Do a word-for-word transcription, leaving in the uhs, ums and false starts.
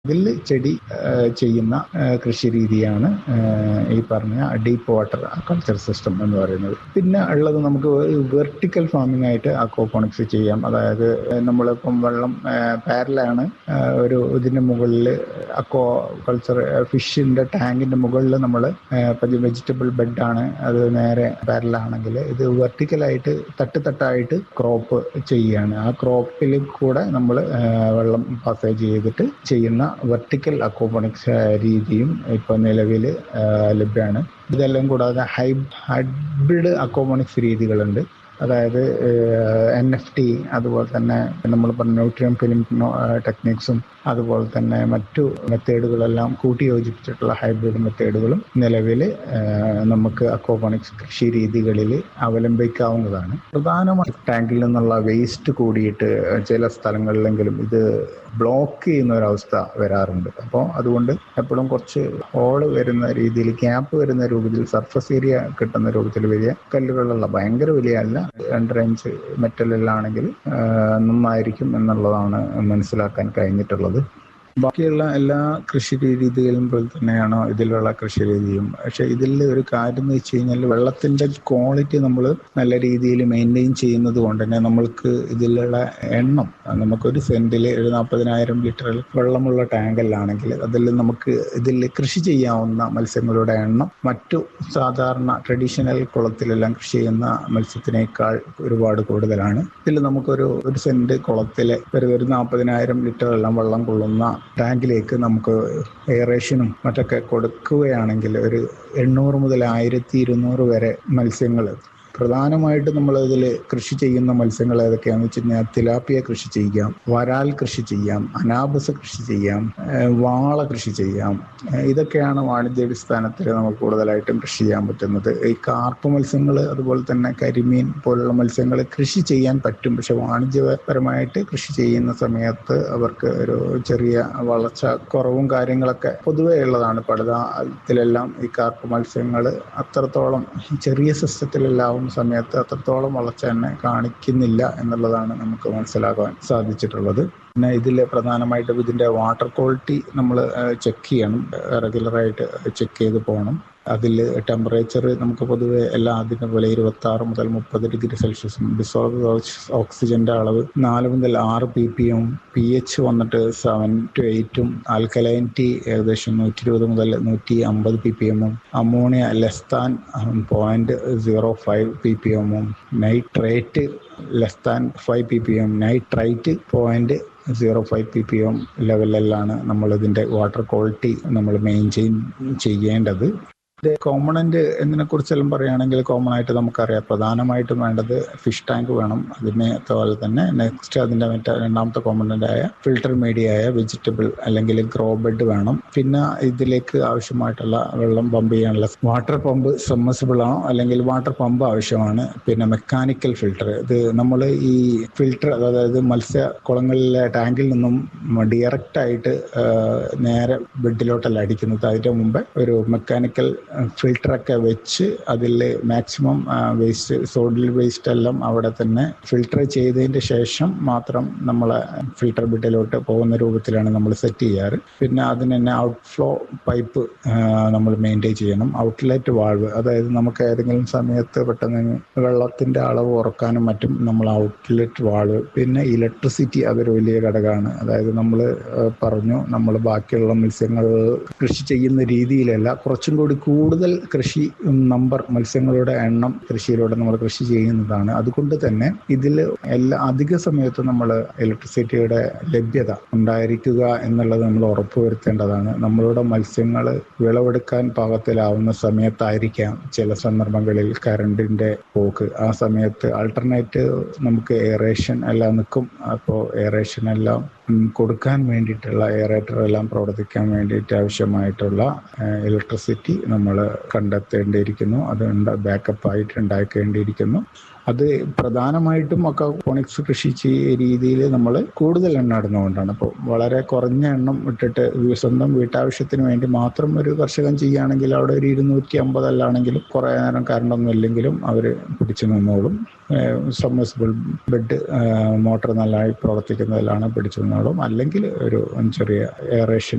ഇതിൽ ചെടി ചെയ്യുന്ന കൃഷി രീതിയാണ് ഈ പറഞ്ഞ ഡീപ്പ് വാട്ടർ കൾച്ചർ സിസ്റ്റം എന്ന് പറയുന്നത്. പിന്നെ ഉള്ളത് നമുക്ക് വെർട്ടിക്കൽ ഫാമിംഗ് ആയിട്ട് അക്വാപോണിക്സ് ചെയ്യാം. അതായത് നമ്മളിപ്പം വെള്ളം പാരലാണ് ഒരു ഇതിൻ്റെ മുകളിൽ അക്വാ കൾച്ചർ ഫിഷിൻ്റെ ടാങ്കിൻ്റെ മുകളിൽ നമ്മൾ വെജിറ്റബിൾ ബെഡാണ്, അത് നേരെ പാരലാണെങ്കിൽ ഇത് വെർട്ടിക്കലായിട്ട് തട്ട് തട്ടായിട്ട് ക്രോപ്പ് ചെയ്യുകയാണ്. ആ ക്രോപ്പിൽ കൂടെ നമ്മൾ വെള്ളം പാസേജ് ചെയ്തിട്ട് ചെയ്യുന്ന വെർട്ടിക്കൽ അക്വാപോണിക്സ് രീതിയും ഇപ്പോൾ നിലവിൽ ലഭ്യമാണ്. ഇതെല്ലാം കൂടാതെ ഹൈ ഹൈബ്രിഡ് അക്വാപോണിക്സ് രീതികളുണ്ട്. അതായത് എൻ എഫ് ടി, അതുപോലെ തന്നെ നമ്മൾ പറഞ്ഞ ന്യൂട്രിയം ഫിലിം ടെക്നിക്സും അതുപോലെ തന്നെ മറ്റു മെത്തേഡുകളെല്ലാം കൂട്ടി യോജിപ്പിച്ചിട്ടുള്ള ഹൈബ്രിഡ് മെത്തേഡുകളും നിലവിൽ നമുക്ക് അക്വാപോണിക്സ് കൃഷി രീതികളിൽ അവലംബിക്കാവുന്നതാണ്. പ്രധാനമായും ടാങ്കിൽ നിന്നുള്ള വേസ്റ്റ് കൂടിയിട്ട് ചില സ്ഥലങ്ങളിലെങ്കിലും ഇത് ബ്ലോക്ക് ചെയ്യുന്ന ഒരവസ്ഥ വരാറുണ്ട്. അപ്പോൾ അതുകൊണ്ട് എപ്പോഴും കുറച്ച് ഹോള് വരുന്ന രീതിയിൽ, ഗ്യാപ്പ് വരുന്ന രൂപത്തിൽ, സർഫസ് ഏരിയ കിട്ടുന്ന രൂപത്തിൽ വലിയ കല്ലുകളുള്ള, ഭയങ്കര വലിയ അല്ല, രണ്ടര ഇഞ്ച് മെറ്റലിലാണെങ്കിൽ നന്നായിരിക്കും എന്നുള്ളതാണ് മനസ്സിലാക്കാൻ കഴിഞ്ഞിട്ടുള്ളത്. ബാക്കിയുള്ള എല്ലാ കൃഷി രീതികളും പോലെ തന്നെയാണോ ഇതിലുള്ള കൃഷി രീതിയും. പക്ഷെ ഇതിൽ ഒരു കാര്യം എന്ന് വെച്ച് കഴിഞ്ഞാൽ വെള്ളത്തിൻ്റെ ക്വാളിറ്റി നമ്മൾ നല്ല രീതിയിൽ മെയിൻറ്റെയിൻ ചെയ്യുന്നത് കൊണ്ട് തന്നെ നമ്മൾക്ക് ഇതിലുള്ള എണ്ണം, നമുക്കൊരു സെൻറ്റിൽ ഒരു നാൽപ്പതിനായിരം ലിറ്റർ വെള്ളമുള്ള ടാങ്കല്ലാണെങ്കിൽ അതിൽ നമുക്ക് ഇതിൽ കൃഷി ചെയ്യാവുന്ന മത്സ്യങ്ങളുടെ എണ്ണം മറ്റു സാധാരണ ട്രഡീഷണൽ കുളത്തിലെല്ലാം കൃഷി ചെയ്യുന്ന മത്സ്യത്തിനേക്കാൾ ഒരുപാട് കൂടുതലാണ്. ഇതിൽ നമുക്കൊരു ഒരു സെൻറ്റ് കുളത്തിൽ ഒരു ഒരു നാൽപ്പതിനായിരം ലിറ്റർ എല്ലാം വെള്ളം കൊള്ളുന്ന ടാങ്കിലേക്ക് നമുക്ക് എയറേഷനും മറ്റൊക്കെ കൊടുക്കുകയാണെങ്കിൽ ഒരു എണ്ണൂറ് മുതൽ ആയിരത്തി ഇരുന്നൂറ് വരെ മത്സ്യങ്ങൾ, പ്രധാനമായിട്ടും നമ്മൾ ഇതിൽ കൃഷി ചെയ്യുന്ന മത്സ്യങ്ങൾ ഏതൊക്കെയാണെന്ന് വെച്ച് കഴിഞ്ഞാൽ തിലാപ്പിയ കൃഷി ചെയ്യാം, വരാൽ കൃഷി ചെയ്യാം, അനാബസ് കൃഷി ചെയ്യാം, വാള കൃഷി ചെയ്യാം. ഇതൊക്കെയാണ് വാണിജ്യാടിസ്ഥാനത്തിൽ നമുക്ക് കൂടുതലായിട്ടും കൃഷി ചെയ്യാൻ പറ്റുന്നത്. ഈ കാർപ്പ് മത്സ്യങ്ങൾ, അതുപോലെ തന്നെ കരിമീൻ പോലുള്ള മത്സ്യങ്ങൾ കൃഷി ചെയ്യാൻ പറ്റും. പക്ഷെ വാണിജ്യപരമായിട്ട് കൃഷി ചെയ്യുന്ന സമയത്ത് അവർക്ക് ഒരു ചെറിയ വളർച്ച കുറവും കാര്യങ്ങളൊക്കെ പൊതുവേ ഉള്ളതാണ്. പടുതാത്തിലെല്ലാം ഈ കാർപ്പ് മത്സ്യങ്ങൾ അത്രത്തോളം ചെറിയ സിസ്റ്റത്തിലെല്ലാം സമയത്ത് അത്രത്തോളം വളർച്ച തന്നെ കാണിക്കുന്നില്ല എന്നുള്ളതാണ് നമുക്ക് മനസ്സിലാക്കാൻ സാധിച്ചിട്ടുള്ളത്. പിന്നെ ഇതിൽ പ്രധാനമായിട്ടും ഇതിൻ്റെ വാട്ടർ ക്വാളിറ്റി നമ്മൾ ചെക്ക് ചെയ്യണം, റെഗുലറായിട്ട് ചെക്ക് ചെയ്ത് പോകണം. അതിൽ ടെമ്പറേച്ചർ നമുക്ക് പൊതുവെ എല്ലാ അതിൻ്റെ പോലെ ഇരുപത്തി ആറ് മുതൽ മുപ്പത് ഡിഗ്രി സെൽഷ്യസും, ഡിസോൾവ് ഓക്സിജൻ്റെ അളവ് നാല് മുതൽ ആറ് P P M, P H വന്നിട്ട് സെവൻ ടു എയ്റ്റും, ആൽക്കലൈനിറ്റി ഏകദേശം നൂറ്റി ഇരുപത് മുതൽ നൂറ്റി അമ്പത് പി പി എമ്മും, ammonia less than point zero five P P എമ്മും, nitrate less than five P P M, nitrite point zero five P P M ലെവലിലാണ് നമ്മളിതിൻ്റെ വാട്ടർ ക്വാളിറ്റി നമ്മൾ മെയിൻറ്റെയിൻ ചെയ്യേണ്ടത്. ഇത് കോമണൻ്റ് എന്നതിനെ കുറിച്ചെല്ലാം പറയുകയാണെങ്കിൽ കോമൺ ആയിട്ട് നമുക്കറിയാം, പ്രധാനമായിട്ടും വേണ്ടത് ഫിഷ് ടാങ്ക് വേണം. അതിനെ അതുപോലെ തന്നെ നെക്സ്റ്റ് അതിൻ്റെ മറ്റേ രണ്ടാമത്തെ കോമണൻ്റായ ഫിൽട്ടർ മീഡിയയായ വെജിറ്റബിൾ അല്ലെങ്കിൽ ഗ്രോ ബെഡ് വേണം. പിന്നെ ഇതിലേക്ക് ആവശ്യമായിട്ടുള്ള വെള്ളം പമ്പ് ചെയ്യാനുള്ള വാട്ടർ പമ്പ് സബ്മർസിബിൾ ആണോ അല്ലെങ്കിൽ വാട്ടർ പമ്പ് ആവശ്യമാണ്. പിന്നെ മെക്കാനിക്കൽ ഫിൽട്ടർ, ഇത് നമ്മൾ ഈ ഫിൽട്ടർ അതായത് മത്സ്യക്കുളങ്ങളിലെ ടാങ്കിൽ നിന്നും ഡയറക്റ്റായിട്ട് നേരെ ബെഡിലോട്ടല്ല അടിക്കുന്നത്. അതിൻ്റെ മുമ്പേ ഒരു മെക്കാനിക്കൽ ഫിൽട്ടറൊക്കെ വെച്ച് അതിൽ മാക്സിമം വേസ്റ്റ്, സോഡിൽ വേസ്റ്റ് എല്ലാം അവിടെ തന്നെ ഫിൽട്ടർ ചെയ്തതിൻ്റെ ശേഷം മാത്രം നമ്മൾ ഫിൽട്ടർ ബിഡിലോട്ട് പോകുന്ന രൂപത്തിലാണ് നമ്മൾ സെറ്റ് ചെയ്യാറ്. പിന്നെ അതിന് തന്നെ ഔട്ട്ഫ്ലോ പൈപ്പ് നമ്മൾ മെയിൻറ്റെയിൻ ചെയ്യണം. ഔട്ട്ലെറ്റ് വാൾവ്, അതായത് നമുക്ക് ഏതെങ്കിലും സമയത്ത് പെട്ടെന്ന് വെള്ളത്തിൻ്റെ അളവ് കുറക്കാനും മറ്റും നമ്മൾ ഔട്ട്ലെറ്റ് വാൾവ്. പിന്നെ ഇലക്ട്രിസിറ്റി, അതൊരു വലിയ ഘടകമാണ്. അതായത് നമ്മൾ പറഞ്ഞു, നമ്മൾ ബാക്കിയുള്ള മത്സ്യങ്ങൾ കൃഷി ചെയ്യുന്ന രീതിയിലല്ല, കുറച്ചും കൂടി കൂടുതൽ കൃഷി നമ്പർ മത്സ്യങ്ങളുടെ എണ്ണം കൃഷിയിലൂടെ നമ്മൾ കൃഷി ചെയ്യുന്നതാണ്. അതുകൊണ്ട് തന്നെ ഇതിൽ എല്ലാ അധിക സമയത്തും നമ്മൾ ഇലക്ട്രിസിറ്റിയുടെ ലഭ്യത ഉണ്ടായിരിക്കുക എന്നുള്ളത് നമ്മൾ ഉറപ്പുവരുത്തേണ്ടതാണ്. നമ്മളുടെ മത്സ്യങ്ങൾ വിളവെടുക്കാൻ പാകത്തിലാവുന്ന സമയത്തായിരിക്കാം ചില സന്ദർഭങ്ങളിൽ കറണ്ടിൻ്റെ പോക്ക്. ആ സമയത്ത് ആൾട്ടർനേറ്റ് നമുക്ക് എയറേഷൻ എല്ലാം നിൽക്കും. അപ്പോൾ എയറേഷൻ എല്ലാം കൊടുക്കാൻ വേണ്ടിയിട്ടുള്ള എയറേറ്റർ എല്ലാം പ്രവർത്തിക്കാൻ വേണ്ടിയിട്ട് ആവശ്യമായിട്ടുള്ള ഇലക്ട്രിസിറ്റി നമ്മൾ കണ്ടെത്തേണ്ടിയിരിക്കുന്നു. അത് ബാക്കപ്പ് ആയിട്ട് ഉണ്ടാക്കേണ്ടിയിരിക്കുന്നു. അത് പ്രധാനമായിട്ടും അക്വാപോണിക്സ് കൃഷി ചെയ്യ രീതിയിൽ നമ്മൾ കൂടുതൽ എണ്ണം ഇടുന്നതുകൊണ്ടാണ്. അപ്പോൾ വളരെ കുറഞ്ഞ എണ്ണം ഇട്ടിട്ട് സ്വന്തം വീട്ടാവശ്യത്തിന് വേണ്ടി മാത്രം ഒരു കർഷകൻ ചെയ്യുകയാണെങ്കിൽ അവിടെ ഒരു ഇരുന്നൂറ്റി അമ്പതല്ലാണെങ്കിലും കുറേ നേരം കറണ്ടൊന്നും ഇല്ലെങ്കിലും അവർ പിടിച്ചു നിന്നോളും. സബ്മർസിബിൾ ബെഡ് മോട്ടർ നല്ലതായി പ്രവർത്തിക്കുന്നതിലാണ് പിടിച്ചു നിന്നോളും. അല്ലെങ്കിൽ ഒരു ചെറിയ എയറേഷൻ